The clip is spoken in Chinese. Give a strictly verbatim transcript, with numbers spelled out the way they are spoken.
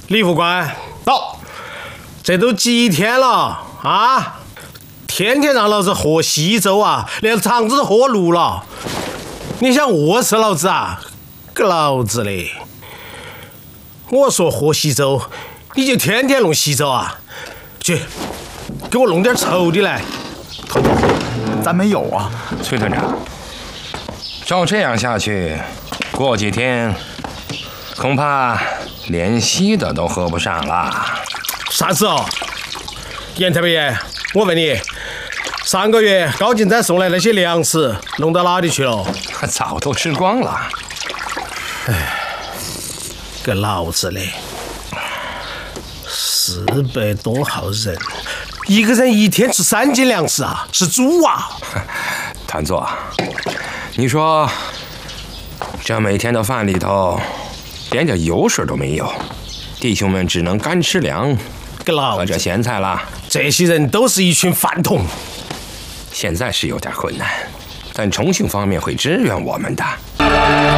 李副官， 到。 这都几天了啊！天天让老子喝稀粥啊，连肠子都喝绿了。你想饿死老子啊？个老子的！我说喝稀粥，你就天天弄稀粥啊？去，给我弄点稠的来。 头头，咱没有啊。 崔团长，照这样下去，过几天恐怕连稀的都喝不上了。 啥子哦？严特别，我问你，上个月高进仔送来那些粮食弄到哪里去了？ 早都吃光了。 哎，个老子的！四百多号人，一个人一天吃三斤粮食啊，是猪啊！ 团座，你说这每天的饭里头连点油水都没有，弟兄们只能干吃粮。 个老和这咸菜啦， 这些人都是一群饭桶。 现在是有点困难，但重庆方面会支援我们的。